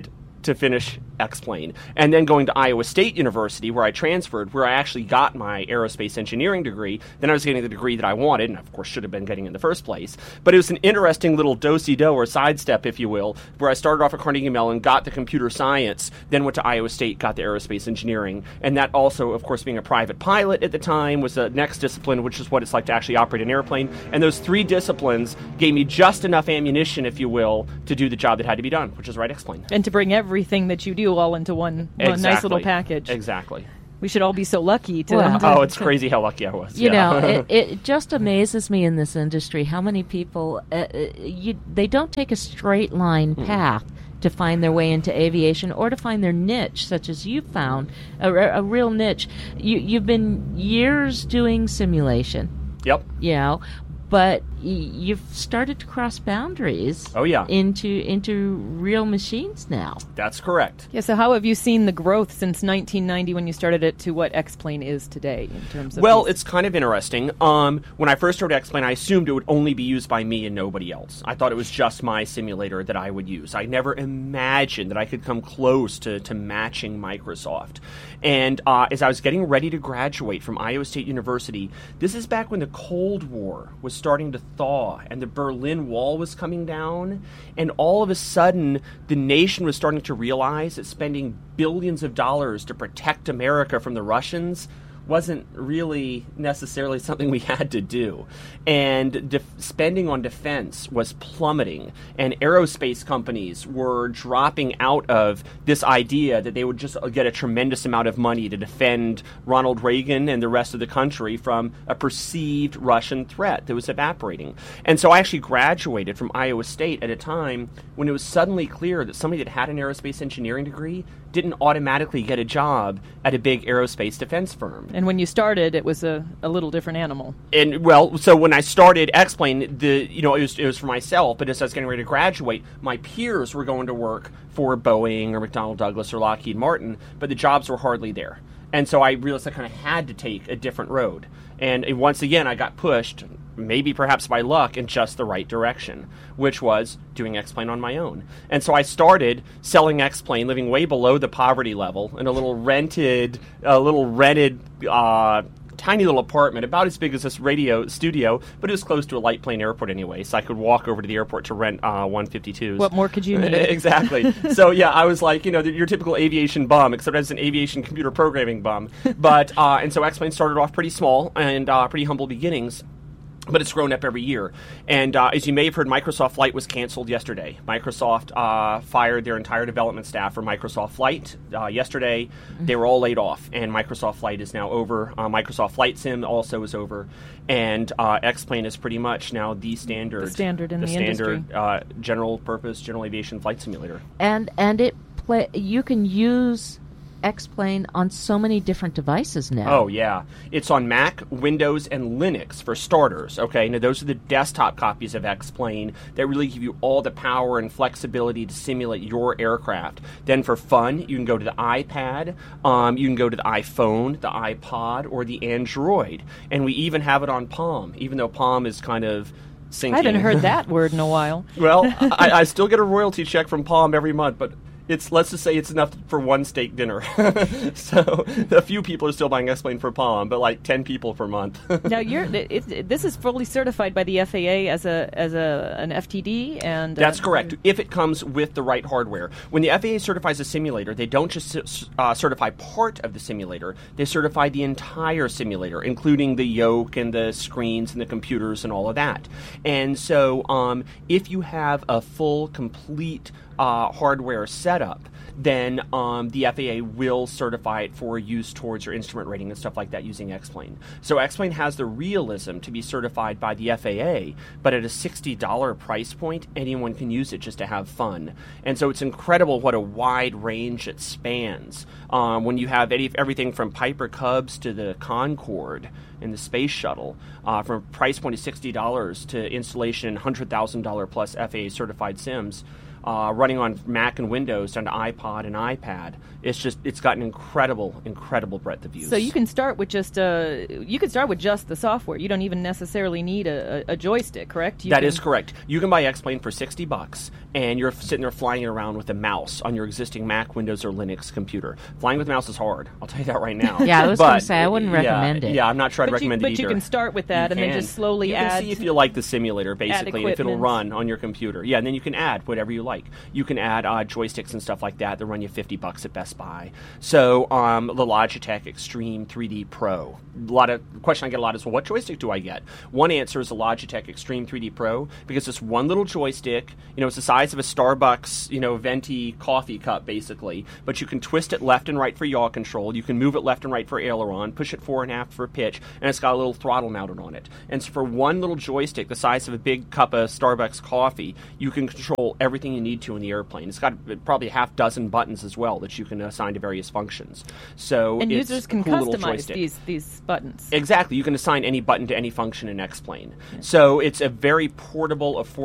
to finish X-Plane. And then going to Iowa State University, where I transferred, where I actually got my aerospace engineering degree. Then I was getting the degree that I wanted, and of course should have been getting in the first place. But it was an interesting little do-si-do, or sidestep, if you will, where I started off at Carnegie Mellon, got the computer science, then went to Iowa State, got the aerospace engineering. And that also, of course, being a private pilot at the time, was the next discipline, which is what it's like to actually operate an airplane. And those three disciplines gave me just enough ammunition, if you will, to do the job that had to be done, which is write X-Plane. And to bring everything that you do all into one, one exactly. nice little package. Exactly. We should all be so lucky to... Well, to oh, it's crazy how lucky I was. You yeah. know, it, it just amazes me in this industry how many people, uh, you, they don't take a straight line Mm. path to find their way into aviation or to find their niche, such as you found, a, a real niche. You, you've been years doing simulation. Yep. You know, but y- you've started to cross boundaries. Oh, yeah. Into into real machines now. That's correct. Yeah, so how have you seen the growth since nineteen ninety when you started it to what X-Plane is today in terms of... Well, these- it's kind of interesting. Um, when I first started X-Plane, I assumed it would only be used by me and nobody else. I thought it was just my simulator that I would use. I never imagined that I could come close to, to matching Microsoft. And uh, as I was getting ready to graduate from Iowa State University, this is back when the Cold War was starting to thaw and the Berlin Wall was coming down. And all of a sudden, the nation was starting to realize that spending billions of dollars to protect America from the Russians wasn't really necessarily something we had to do. And def- spending on defense was plummeting, and aerospace companies were dropping out of this idea that they would just get a tremendous amount of money to defend Ronald Reagan and the rest of the country from a perceived Russian threat that was evaporating. And so I actually graduated from Iowa State at a time when it was suddenly clear that somebody that had an aerospace engineering degree didn't automatically get a job at a big aerospace defense firm. And when you started, it was a, a little different animal. And well, so when I started X-Plane, the you know it was it was for myself. But as I was getting ready to graduate, my peers were going to work for Boeing or McDonnell Douglas or Lockheed Martin, but the jobs were hardly there. And so I realized I kind of had to take a different road. And uh, once again, I got pushed, maybe perhaps by luck, in just the right direction, which was doing X-Plane on my own. And so I started selling X-Plane, living way below the poverty level in a little rented, a little rented, uh, tiny little apartment, about as big as this radio studio, but it was close to a light plane airport anyway, so I could walk over to the airport to rent uh, one fifty-twos. What more could you need? Exactly. So yeah, I was like, you know, your typical aviation bum, except I was an aviation computer programming bum. But uh, and so X-Plane started off pretty small and uh, pretty humble beginnings. But it's grown up every year. And uh, as you may have heard, Microsoft Flight was canceled yesterday. Microsoft uh, fired their entire development staff for Microsoft Flight uh, yesterday. Mm-hmm. They were all laid off, and Microsoft Flight is now over. Uh, Microsoft Flight Sim also is over. And uh, X-Plane is pretty much now the standard. The standard in the, the industry. standard uh, general purpose, general aviation flight simulator. And, and it play, you can use X-Plane on so many different devices now. Oh, yeah. It's on Mac, Windows, and Linux for starters. Okay, now those are the desktop copies of X-Plane that really give you all the power and flexibility to simulate your aircraft. Then for fun, you can go to the iPad, um, you can go to the iPhone, the iPod, or the Android. And we even have it on Palm, even though Palm is kind of sinking. I haven't heard that word in a while. Well, I, I still get a royalty check from Palm every month, but it's, let's just say it's enough for one steak dinner. So a few people are still buying X-Plane for Palm, but like ten people per month. Now you're it, it, this is fully certified by the F A A as a as a an F T D, and that's uh, correct. If it comes with the right hardware, when the F A A certifies a simulator, they don't just uh, certify part of the simulator; they certify the entire simulator, including the yoke and the screens and the computers and all of that. And so, um, if you have a full, complete Uh, hardware setup, then um, the F A A will certify it for use towards your instrument rating and stuff like that using X-Plane. So X-Plane has the realism to be certified by the F A A, but at a sixty dollars price point, anyone can use it just to have fun. And so it's incredible what a wide range it spans. Um, when you have any, everything from Piper Cubs to the Concorde in the space shuttle, uh, from a price point of sixty dollars to installation one hundred thousand dollars plus F A A certified sims, Uh, running on Mac and Windows down to iPod and iPad. It's just, it's got an incredible, incredible breadth of use. So you can start with just uh, you can start with just the software. You don't even necessarily need a, a joystick, correct? You That can... is correct. You can buy X-Plane for sixty bucks, and you're sitting there flying it around with a mouse on your existing Mac, Windows, or Linux computer. Flying with a mouse is hard. I'll tell you that right now. Yeah, I was going to say I wouldn't yeah, recommend it. Yeah, I'm not sure I'd but recommend you, it but either. you can start with that You and then can. just slowly you add. can see if you like the simulator, basically, and if it'll equipment. run on your computer. Yeah, and then you can add whatever you like. You can add uh, joysticks and stuff like that. They'll run you fifty bucks at Best Buy. So um, the Logitech Extreme three D Pro. A lot of the question I get a lot is, well, what joystick do I get? One answer is the Logitech Extreme three D Pro, because it's one little joystick. You know, it's the size of a Starbucks, you know, venti coffee cup, basically. But you can twist it left and right for yaw control. You can move it left and right for aileron, push it forward and aft for pitch, and it's got a little throttle mounted on it. And so for one little joystick, the size of a big cup of Starbucks coffee, you can control everything you need to in the airplane. It's got probably a half dozen buttons as well that you can assign to various functions. So and it's users a can cool little customize joystick. these these buttons. Exactly. You can assign any button to any function in X-Plane. So it's a very portable, affordable